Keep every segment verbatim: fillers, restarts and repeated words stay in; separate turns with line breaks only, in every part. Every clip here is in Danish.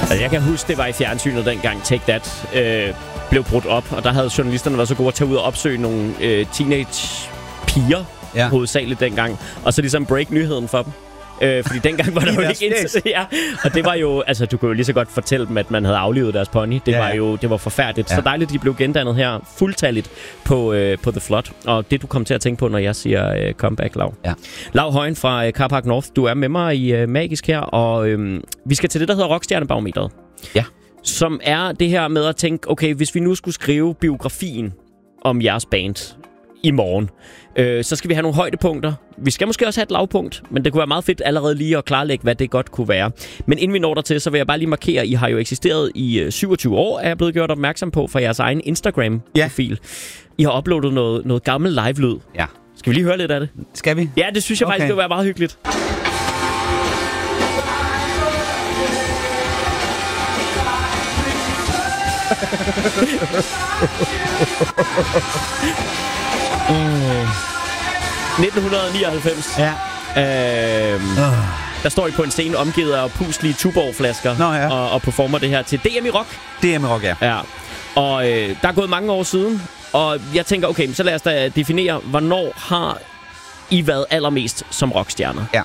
Altså, jeg kan huske, det var i fjernsynet dengang Take That øh, blev brudt op, og der havde journalisterne været så gode at tage ud og opsøge nogle øh, teenage-piger, ja. hovedsageligt dengang, og så ligesom break nyheden for dem. Øh, fordi dengang var der jo ikke internet. Ja. Og det var jo, altså du kunne jo lige så godt fortælle dem, at man havde aflivet deres pony. Det ja, var jo, det var forfærdeligt. Ja. Så dejligt, de blev gendannet her fuldtalligt på, øh, på The Flood. Og det du kom til at tænke på, når jeg siger øh, comeback, Lav. Ja. Lav Højen fra øh, Carpark North, du er med mig i øh, Magisk her, og øh, vi skal til det, der hedder Rockstjernebarometeret. Ja. Som er det her med at tænke, okay, hvis vi nu skulle skrive biografien om jeres band i morgen, øh, så skal vi have nogle højdepunkter. Vi skal måske også have et lavpunkt, men det kunne være meget fedt allerede lige at klarlægge, hvad det godt kunne være. Men inden vi når dertil, så vil jeg bare lige markere, at I har jo eksisteret i øh, syvogtyve år, er jeg blevet gjort opmærksom på fra jeres egen Instagram-profil. Ja. I har uploadet noget, noget gammel live-lyd. Ja. Skal vi lige høre lidt af det?
Skal vi?
Ja, det synes jeg okay. faktisk, det vil være meget hyggeligt. mm. nitten nioghalvfems. Ja. Øhm, uh. Der står I på en scene omgivet af puslige Tuborg-flasker. Nå, ja. og, og performer det her til D M i Rock.
D M i Rock, ja.
ja. Og øh, der er gået mange år siden, og jeg tænker, okay, så lad os da definere, hvornår har I været allermest som rockstjerner?
Ja.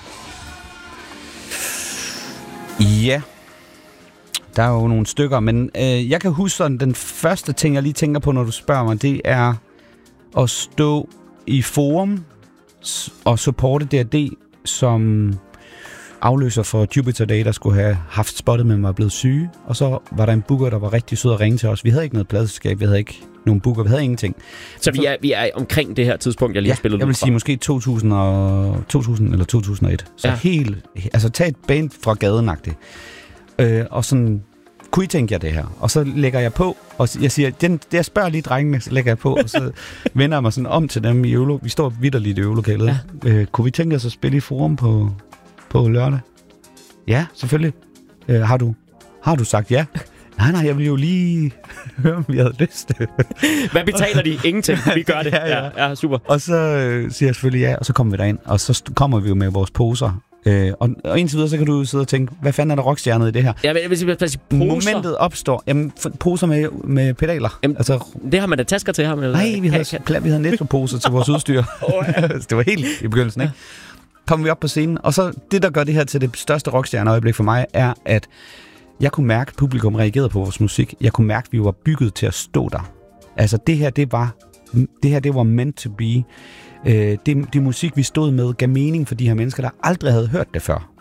Ja. Der er jo nogle stykker, men øh, jeg kan huske sådan, den første ting, jeg lige tænker på, når du spørger mig, det er at stå i forum og supporte D og D, som afløser for Jupiter Day, der skulle have haft spottet, men var blevet syge. Og så var der en booker, der var rigtig sød at ringe til os. Vi havde ikke noget pladselskab, vi havde ikke nogen booker, vi havde ingenting.
Så vi er, vi er omkring det her tidspunkt, jeg lige
ja,
har spillet
jeg vil sige måske to tusind, og, to tusind eller to tusind og et. Så ja. helt, altså tag et band fra gadenagtigt. Øh, og sådan, kunne I tænke jer det her? Og så lægger jeg på, og jeg siger, den, jeg spørger lige drengene, så lægger jeg på, og så vender jeg mig sådan om til dem i øvelo. Vi står vitterligt i øvelokalet. Ja. Øh, kunne vi tænke os at spille i forum på, på lørdag? Ja, selvfølgelig. Øh, har, du, har du sagt ja? Nej, nej, jeg vil jo lige høre, om vi havde lyst.
Hvad betaler de? Ingenting. Vi gør det. ja, ja. ja, super.
Og så øh, siger jeg selvfølgelig ja, og så kommer vi derind, og så kommer vi jo med vores poser. Øh, og, og indtil videre, så kan du sidde og tænke, hvad fanden er der rockstjernet i det her?
Ja, men hvis vi sige poser.
Momentet opstår. Jamen, poser med, med pedaler.
Jamen, altså, det har man da tasker til ham? Eller?
Nej, vi havde, vi havde Netto-poser til vores udstyr. oh, ja. Det var helt i begyndelsen, ikke? Kommer vi op på scenen, og så det, der gør det her til det største rockstjerneøjeblik for mig, er, at jeg kunne mærke, at publikum reagerede på vores musik. Jeg kunne mærke, at vi var bygget til at stå der. Altså, det her, det var, det her, det var meant to be. Øh, det, det musik, vi stod med, gav mening for de her mennesker, der aldrig havde hørt det før.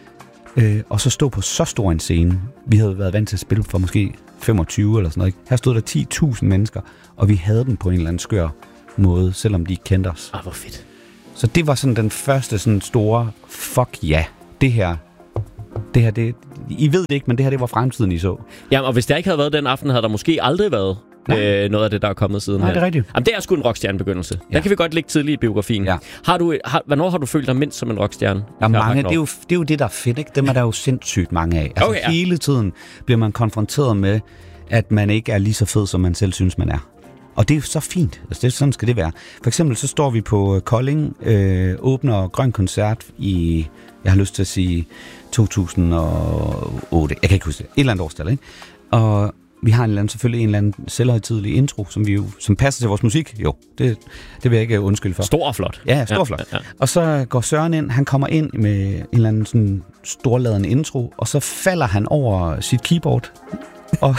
Øh, og så stå på så stor en scene. Vi havde været vant til at spille for måske femogtyve eller sådan noget. Ikke? Her stod der ti tusind mennesker, og vi havde dem på en eller anden skør måde, selvom de ikke kendte os.
Ah, hvor fedt.
Så det var sådan den første sådan store, fuck ja, yeah, det her, det her, det, I ved det ikke, men det her, det var fremtiden, I så.
Jamen, og hvis der ikke havde været den aften, havde der måske aldrig været øh, noget af det, der er kommet siden.
Nej,
her.
det er rigtigt.
Jamen, det er sgu en rockstjernebegyndelse. Ja. Der kan vi godt ligge tidligt i biografien. Ja. Har du, har, hvornår har du følt dig mindst som en rockstjerne?
Ja, mange, det, er jo, det er jo det, der er fedt, ikke? Dem er der jo sindssygt mange af. Altså, okay, ja. Hele tiden bliver man konfronteret med, at man ikke er lige så fed, som man selv synes, man er. Og det er så fint. Altså, det, sådan skal det være. For eksempel så står vi på Kolding, øh, åbner Grøn Koncert i, jeg har lyst til at sige, to tusind og otte. Jeg kan ikke huske det. Et eller andet årstal, ikke? Og vi har en eller anden, selvfølgelig en eller anden selvhøjtidelig intro, som vi jo, som passer til vores musik. Jo, det, det vil jeg ikke undskylde for.
Stor og flot.
Ja, stor og flot. Ja, ja. Og så går Søren ind, han kommer ind med en eller anden sådan storladende intro, og så falder han over sit keyboard, og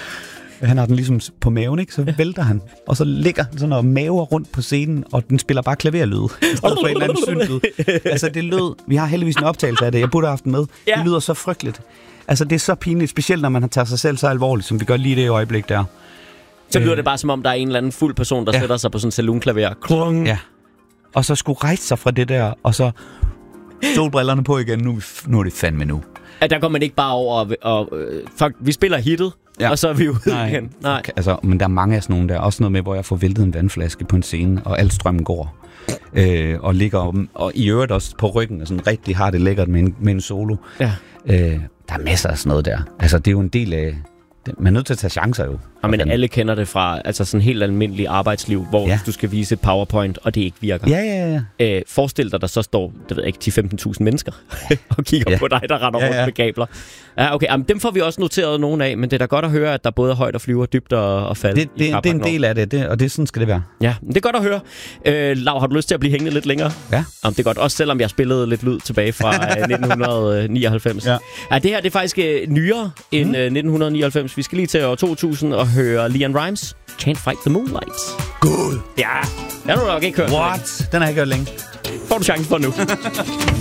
han har den ligesom på maven, ikke? Så vælter han, og så ligger han sådan og maver rundt på scenen, og den spiller bare klaverlyd, i stedet for en eller anden syntlyd. Altså det lød, vi har heldigvis en optagelse af det, jeg burde have haft den med, ja. Det lyder så frygteligt. Altså det er så pinligt, specielt når man har taget sig selv så alvorligt, som vi gør lige det øjeblik der.
Så lyder øh. det bare som om, der er en eller anden fuld person, der ja. sætter sig på sådan en saloonklaver. Klung.
Ja. Og så skulle rejse sig fra det der, og så solbrillerne på igen, nu, nu er det fandme nu.
At der går man ikke bare over og, og øh, fuck, vi spiller hittet, ja. Og så er vi ude igen. Nej.
Okay, altså, men der er mange af sådan nogle der. Også noget med, hvor jeg får væltet en vandflaske på en scene, og al strømmen går. Øh, og ligger og, og i øvrigt også på ryggen, og sådan rigtig har det lækkert med en, med en solo. Ja. Øh, der er masser af sådan noget der. Altså, det er jo en del af... Man er nødt til at tage chancer jo.
Ja, men alle kender det fra altså sådan helt almindelig arbejdsliv, hvor ja. du skal vise et PowerPoint, og det ikke virker.
Ja, ja, ja.
Øh, forestil dig, der så står, det ved jeg ikke, ti til femten tusind mennesker og kigger ja. på dig, der render ja, ja. rundt med kabler. Ja, okay. Jamen, dem får vi også noteret nogen af, men det er da godt at høre, at der både er højt og flyver, dybt og, og fald.
Det, det, det er en del af det, det, og det sådan skal det være.
Ja, det er godt at høre. Øh, Lau, har du lyst til at blive hængende lidt længere?
Ja.
Jamen, det er godt, også selvom jeg spillede lidt lyd tilbage fra nitten nioghalvfems. Ja. Ja, det her det er faktisk øh, nyere end mm. øh, nitten nioghalvfems. Vi skal lige til år to tusind og høre LeAnn Rimes, Can't Fight the Moonlight.
God.
Ja, den har du nok ikke hørt.
What? Den har jeg ikke hørt længe.
Får du chancen for nu.